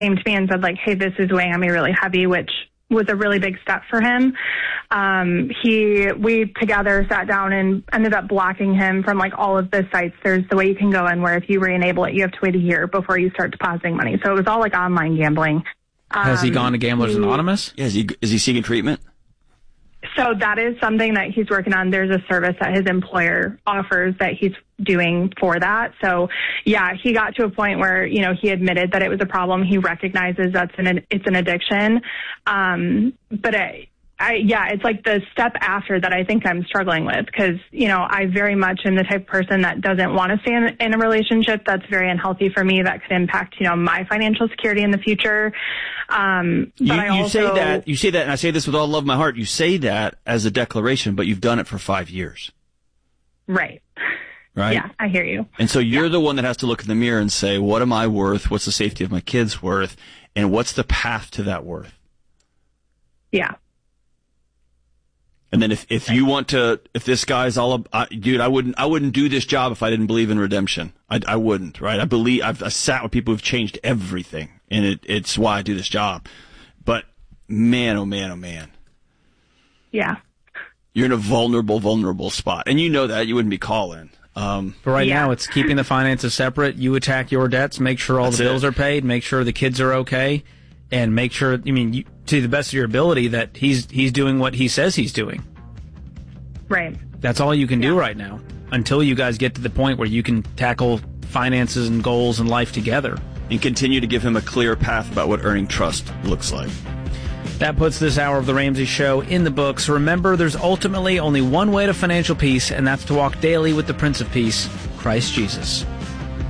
came to me and said, like, hey, this is weighing on me really heavy, which was a really big step for him. We together sat down and ended up blocking him from like all of the sites. There's the way you can go in where if you re-enable it, you have to wait a year before you start depositing money. So it was all like online gambling. Has he gone to Gamblers Anonymous? Yeah, is he seeking treatment? So that is something that he's working on. There's a service that his employer offers that he's doing for that. So yeah, he got to a point where, you know, he admitted that it was a problem. He recognizes it's an addiction. But it's like the step after that I think I'm struggling with, because, you know, I very much am the type of person that doesn't want to stay in a relationship that's very unhealthy for me, that could impact, you know, my financial security in the future. You say that, and I say this with all love in my heart, you say that as a declaration, but you've done it for 5 years. Right. Right? Yeah, I hear you. And so you're the one that has to look in the mirror and say, what am I worth? What's the safety of my kids worth? And what's the path to that worth? Yeah. And then if you want to, if this guy's dude, I wouldn't do this job if I didn't believe in redemption. I wouldn't, right? I've sat with people who've changed everything, and it's why I do this job. But man, oh man, oh man. Yeah. You're in a vulnerable spot. And you know that. You wouldn't be calling. But right now, it's keeping the finances separate. You attack your debts, make sure all the bills are paid, make sure the kids are okay, and make sure, to the best of your ability, that he's doing what he says he's doing. Right. That's all you can do right now until you guys get to the point where you can tackle finances and goals and life together. And continue to give him a clear path about what earning trust looks like. That puts this hour of The Ramsey Show in the books. Remember, there's ultimately only one way to financial peace, and that's to walk daily with the Prince of Peace, Christ Jesus.